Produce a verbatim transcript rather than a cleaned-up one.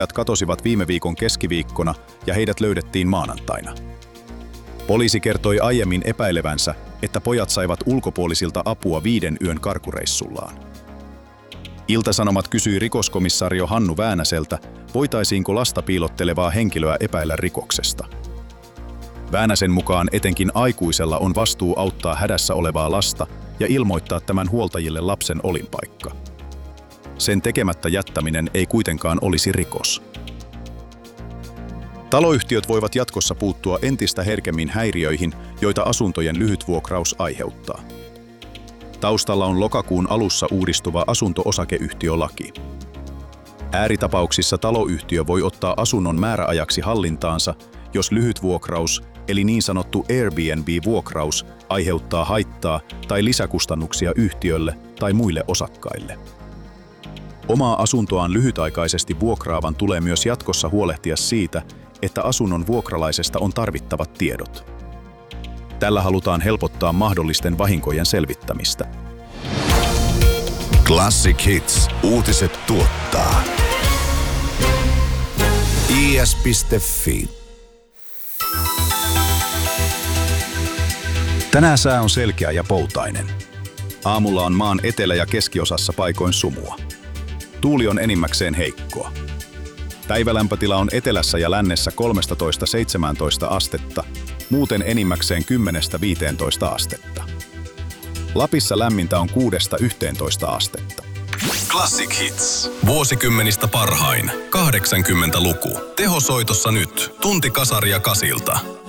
katosivat viime viikon keskiviikkona ja heidät löydettiin maanantaina. Poliisi kertoi aiemmin epäilevänsä, että pojat saivat ulkopuolisilta apua viiden yön karkureissullaan. Ilta-Sanomat kysyi rikoskomissario Hannu Väänäseltä, voitaisiinko lasta piilottelevaa henkilöä epäillä rikoksesta. Väänäsen mukaan etenkin aikuisella on vastuu auttaa hädässä olevaa lasta ja ilmoittaa tämän huoltajille lapsen olinpaikka. Sen tekemättä jättäminen ei kuitenkaan olisi rikos. Taloyhtiöt voivat jatkossa puuttua entistä herkemmin häiriöihin, joita asuntojen lyhytvuokraus aiheuttaa. Taustalla on lokakuun alussa uudistuva asunto-osakeyhtiölaki. Ääritapauksissa taloyhtiö voi ottaa asunnon määräajaksi hallintaansa, jos lyhytvuokraus, eli niin sanottu Airbnb-vuokraus, aiheuttaa haittaa tai lisäkustannuksia yhtiölle tai muille osakkaille. Omaa asuntoaan lyhytaikaisesti vuokraavan tulee myös jatkossa huolehtia siitä, että asunnon vuokralaisesta on tarvittavat tiedot. Tällä halutaan helpottaa mahdollisten vahinkojen selvittämistä. Classic Hits. Uutiset tuottaa i s piste f i. Tänään sää on selkeä ja poutainen. Aamulla on maan etelä- ja keskiosassa paikoin sumua. Tuuli on enimmäkseen heikkoa. Päivälämpötila on etelässä ja lännessä kolmetoista seitsemäntoista astetta, muuten enimmäkseen kymmenestä viiteentoista astetta. Lapissa lämmintä on kuudesta yhteentoista astetta. Classic Hits. Vuosikymmenistä parhain. kahdeksankymmentäluku. Tehosoitossa nyt. Tunti kasaria kasilta.